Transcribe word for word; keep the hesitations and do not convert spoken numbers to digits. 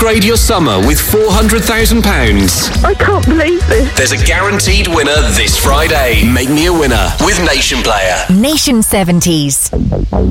Upgrade your summer with four hundred thousand pounds. I can't believe this. There's a guaranteed winner this Friday. Make me a winner with Nation Player. Nation seventies.